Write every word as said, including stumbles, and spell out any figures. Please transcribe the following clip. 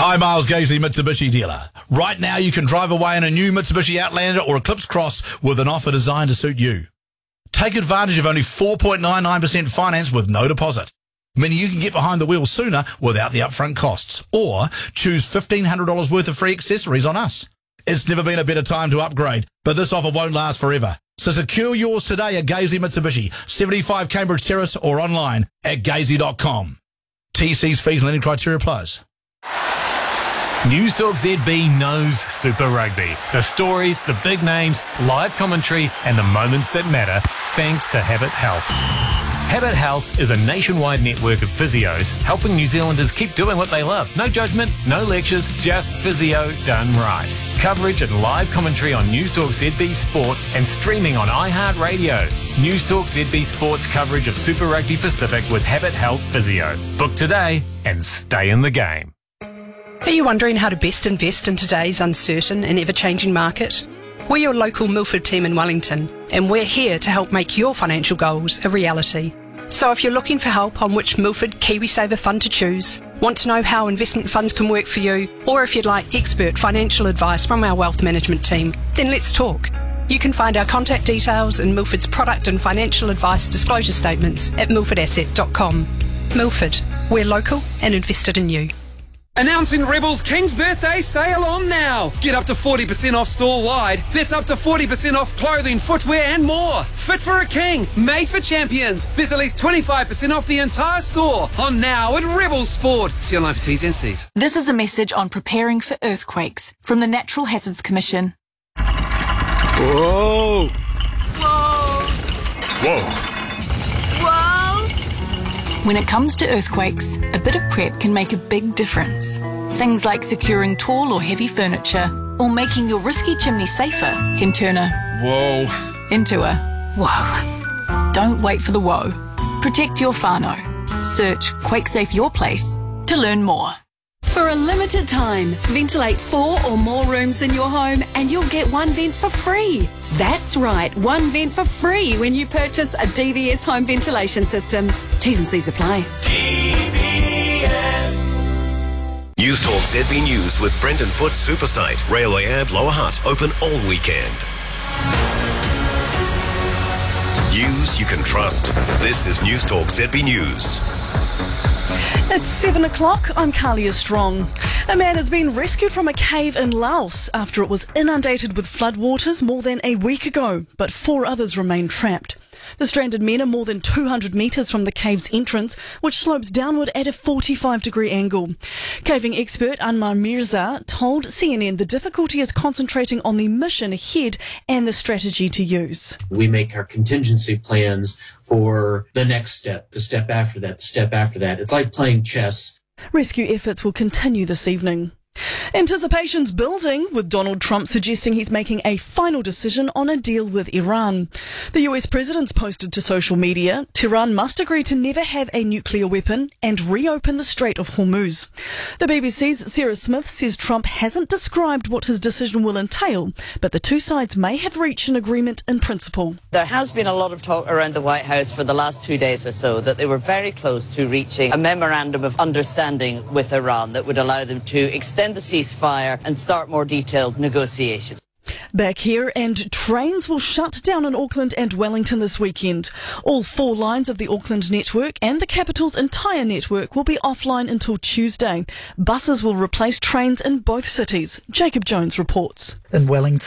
Hi, Miles Gaisley, Mitsubishi dealer. Right now you can drive away in a new Mitsubishi Outlander or Eclipse Cross with an offer designed to suit you. Take advantage of only four point nine nine percent finance with no deposit, meaning you can get behind the wheel sooner without the upfront costs, or choose fifteen hundred dollars worth of free accessories on us. It's never been a better time to upgrade, but this offer won't last forever. So secure yours today at Gaisley Mitsubishi, seventy-five Cambridge Terrace, or online at gaisley dot com. T Cs, fees, and lending criteria applies. Newstalk Z B knows Super Rugby. The stories, the big names, live commentary, and the moments that matter, thanks to Habit Health. Habit Health is a nationwide network of physios helping New Zealanders keep doing what they love. No judgment, no lectures, just physio done right. Coverage and live commentary on Newstalk Z B Sport and streaming on iHeartRadio. Newstalk Z B Sport's coverage of Super Rugby Pacific with Habit Health Physio. Book today and stay in the game. Are you wondering how to best invest in today's uncertain and ever-changing market? We're your local Milford team in Wellington, and we're here to help make your financial goals a reality. So if you're looking for help on which Milford KiwiSaver fund to choose, want to know how investment funds can work for you, or if you'd like expert financial advice from our wealth management team, then let's talk. You can find our contact details and Milford's product and financial advice disclosure statements at milford asset dot com. Milford, we're local and invested in you. Announcing Rebel's King's Birthday sale on now. Get up to forty percent off store-wide. That's up to forty percent off clothing, footwear and more. Fit for a king, made for champions. There's at least twenty-five percent off the entire store on now at Rebel Sport. See online for T's and C's. This is a message on preparing for earthquakes from the Natural Hazards Commission. Whoa. Whoa. Whoa. When it comes to earthquakes, a bit of prep can make a big difference. Things like securing tall or heavy furniture or making your risky chimney safer can turn a whoa into a whoa. Don't wait for the whoa. Protect your whānau. Search QuakeSafe Your Place to learn more. For a limited time, ventilate four or more rooms in your home and you'll get one vent for free. That's right, one vent for free when you purchase a D V S home ventilation system. T's and C's apply. D V S. Newstalk Z B News with Brendan Foot Supersite. Railway Ave, Lower Hutt. Open all weekend. News you can trust. This is Newstalk Z B News. It's seven o'clock. I'm Kalia Strong. A man has been rescued from a cave in Laos after it was inundated with floodwaters more than a week ago, but four others remain trapped. The stranded men are more than two hundred metres from the cave's entrance, which slopes downward at a forty-five degree angle. Caving expert Anmar Mirza told C N N the difficulty is concentrating on the mission ahead and the strategy to use. We make our contingency plans for the next step, the step after that, the step after that. It's like playing chess. Rescue efforts will continue this evening. Anticipation's building, with Donald Trump suggesting he's making a final decision on a deal with Iran. The U S president's posted to social media, Tehran must agree to never have a nuclear weapon and reopen the Strait of Hormuz. The B B C's Sarah Smith says Trump hasn't described what his decision will entail, but the two sides may have reached an agreement in principle. There has been a lot of talk around the White House for the last two days or so that they were very close to reaching a memorandum of understanding with Iran that would allow them to extend the ceasefire and start more detailed negotiations. Back here, and trains will shut down in Auckland and Wellington this weekend. All four lines of the Auckland network and the capital's entire network will be offline until Tuesday. Buses will replace trains in both cities. Jacob Jones reports. In Wellington,